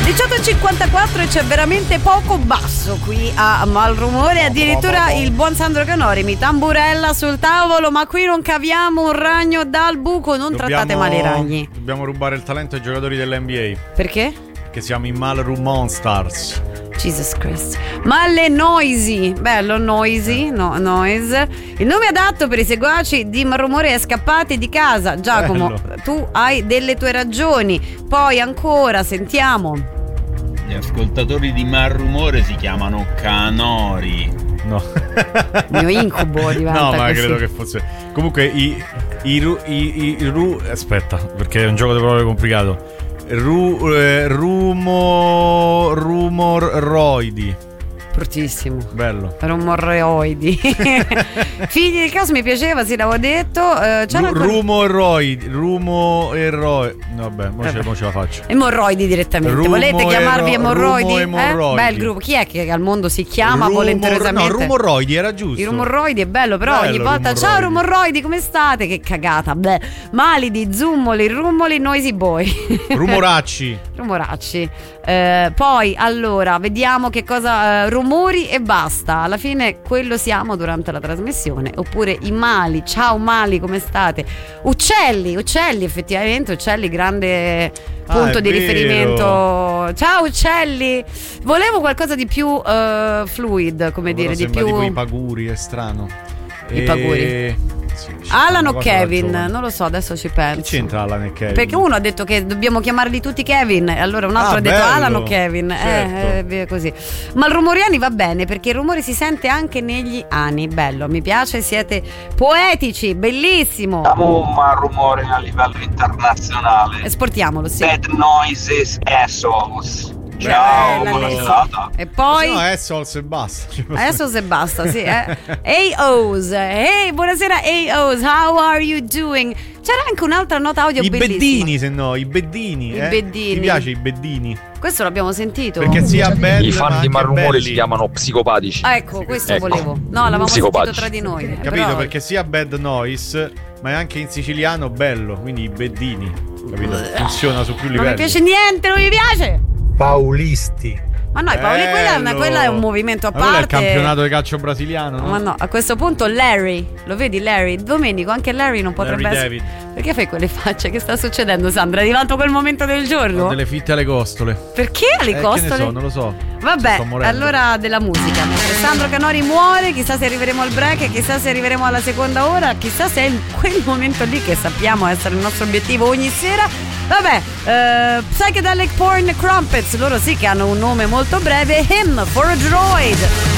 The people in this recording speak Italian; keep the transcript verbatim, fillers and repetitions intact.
diciotto e cinquantaquattro e c'è veramente poco basso qui a Malrumore. Addirittura il buon Sandro Canori mi tamburella sul tavolo. Ma qui non caviamo un ragno dal buco. Non dobbiamo, trattate male i ragni. Dobbiamo rubare il talento ai giocatori dell'N B A. Perché? Perché siamo in Malrum Monsters. Jesus Christ. Malle Noisy. Bello, Noisy, no, Noise. Il nome adatto per i seguaci di Malrumore è Scappati di casa. Giacomo, bello. Tu hai delle tue ragioni. Poi ancora sentiamo. Gli ascoltatori di Malrumore si chiamano Canori. No. Il mio incubo diventa No, ma così. credo che fosse. Comunque i i ru, i, i ru aspetta, perché è un gioco di parole complicato. Ru, eh, rumo, rumoroidi. Bruttissimo. Bello. Rumoroidi. Figli del caos mi piaceva, sì, l'avevo detto. Uh, Ru- ancora... Rumoroidi. Rumoroidi. Vabbè, mo ce, mo ce la faccio. Emorroidi direttamente. Rumo Volete chiamarvi ero, emorroidi? Emorroidi. Eh? Beh, il gruppo. Chi è che al mondo si chiama Rumor... volenterosamente? No, rumoroidi era giusto. I rumoroidi è bello, però bello, ogni volta rumoroidi. Ciao rumoroidi, come state? Che cagata. Beh, malidi, zummoli, rumoli, noisy boy. Rumoracci. Rumoracci. Eh, poi allora vediamo che cosa. Eh, rumori e basta. Alla fine quello siamo durante la trasmissione. Oppure i mali. Ciao mali, come state? Uccelli, uccelli, effettivamente, uccelli, grande punto ah, di vero. riferimento. Ciao uccelli. Volevo qualcosa di più uh, fluid, come Quello dire, di più tipo i paguri, è strano. I e... paguri. Sì, Alan o Kevin? Non lo so, adesso ci penso. Che c'entra Alan e Kevin? Perché uno ha detto che dobbiamo chiamarli tutti Kevin, e allora un altro ah, ha detto bello. Alan o Kevin. Certo. Eh, eh, così. Ma il rumoriani va bene perché il rumore si sente anche negli ani. Bello, mi piace, siete poetici, bellissimo. Siamo un rumore a livello internazionale. Esportiamolo, sì. Bad noises assholes. Ciao, buona serata. E poi no, Assholes e basta. Assholes e basta, sì. Eh. A O's. Hey, buonasera A O's. How are you doing? C'era anche un'altra nota audio I bellissima. I beddini, se no, i beddini. I eh? beddini. Ti piace i beddini? Questo l'abbiamo sentito. Perché sia bello. I fan di Malrumore si chiamano psicopatici. Ah, ecco, questo ecco. volevo. No, l'avevamo sentito tra di noi. Capito? Però... Perché sia bad noise, ma è anche in siciliano bello. Quindi i beddini. Capito? Funziona su più livelli. Non mi piace niente, non mi piace. Paulisti. Ma no, Paoli, quella è, una, quella è un movimento a ma parte. Quello è il campionato di calcio brasiliano, no? Ma no, a questo punto Larry, lo vedi Larry? Domenico, anche Larry non potrebbe Larry essere. David. Perché fai quelle facce? Che sta succedendo, Sandra? È arrivato quel momento del giorno? Ho delle fitte alle costole. Perché alle eh, costole? Che ne so, non lo so. Vabbè, allora della musica. Sandro Canori muore, chissà se arriveremo al break, chissà se arriveremo alla seconda ora, chissà se è in quel momento lì che sappiamo essere il nostro obiettivo ogni sera. Vabbè, uh, Psychedelic Porn Crumpets, loro sì che hanno un nome molto breve, Hymn for a Droid.